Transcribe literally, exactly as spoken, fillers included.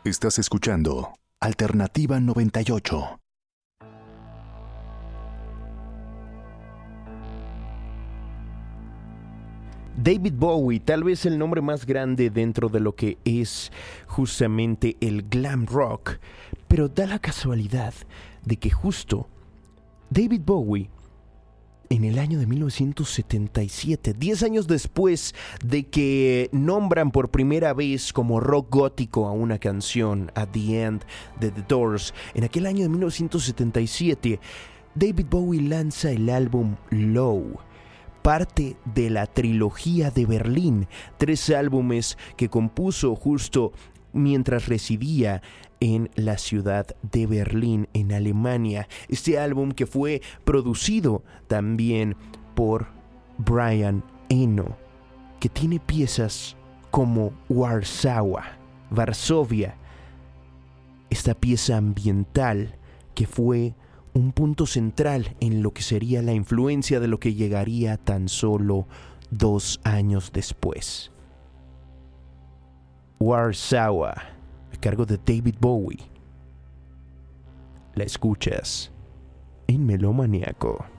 Estás escuchando Alternativa noventa y ocho. David Bowie, tal vez el nombre más grande dentro de lo que es justamente el glam rock, pero da la casualidad de que justo David Bowie, en el año de mil novecientos setenta y siete, diez años después de que nombran por primera vez como rock gótico a una canción, At the End de The Doors, en aquel año de mil novecientos setenta y siete, David Bowie lanza el álbum Low, parte de la trilogía de Berlín, tres álbumes que compuso justo mientras residía en la ciudad de Berlín, en Alemania. Este álbum que fue producido también por Brian Eno, que tiene piezas como Warsaw, Varsovia, esta pieza ambiental que fue un punto central en lo que sería la influencia de lo que llegaría tan solo dos años después. Warsaw, a cargo de David Bowie. La escuchas en Melómaníaco.